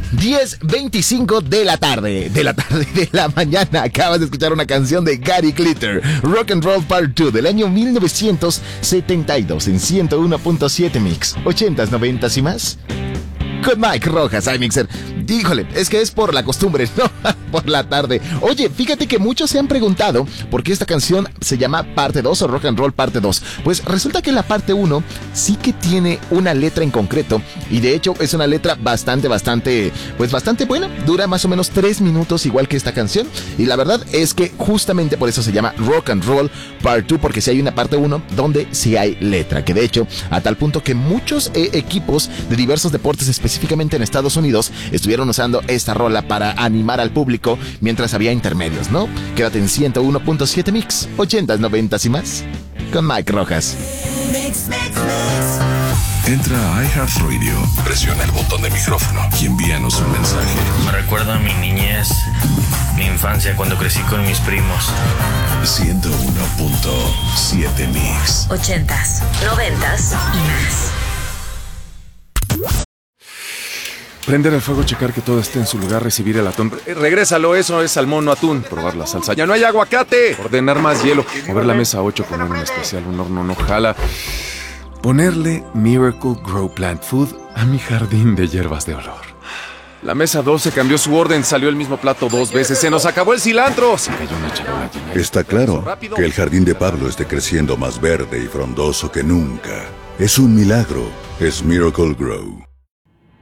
10:25 de la tarde. De la mañana. Acabas de escuchar una canción de Gary Glitter, Rock and Roll Part 2 del año 1972 en 101.7 Mix. 80s, 90s y más. Con Mike Rojas, iMixer. Híjole, es que es por la costumbre, ¿no? Por la tarde. Oye, fíjate que muchos se han preguntado por qué esta canción se llama Parte 2 o Rock and Roll Parte 2. Pues resulta que la Parte 1 sí que tiene una letra en concreto. Y de hecho es una letra bastante buena. Dura más o menos 3 minutos igual que esta canción. Y la verdad es que justamente por eso se llama Rock and Roll Part 2. Porque sí hay una Parte 1 donde sí hay letra. Que de hecho, a tal punto que muchos equipos de diversos deportes, específicamente en Estados Unidos, estuvieron usando esta rola para animar al público mientras había intermedios, ¿no? Quédate en 101.7 Mix, 80s, 90s y más, con Mike Rojas. Entra a iHeartRadio, presiona el botón de micrófono y envíanos un mensaje. Me recuerda a mi niñez, mi infancia cuando crecí con mis primos. 101.7 Mix. 80s, 90s y más. Prender el fuego, checar que todo esté en su lugar, recibir el atún. Regrésalo, eso es salmón, no atún. Probar la salsa. ¡Ya no hay aguacate! Ordenar más hielo. Mover la mesa 8 con un especial. Un horno no jala. Ponerle Miracle Grow Plant Food a mi jardín de hierbas de olor. La mesa 12 cambió su orden, salió el mismo plato 2 veces. ¡Se nos acabó el cilantro! Se cayó una charola llena. Está claro que el jardín de Pablo esté creciendo más verde y frondoso que nunca. Es un milagro. Es Miracle Grow.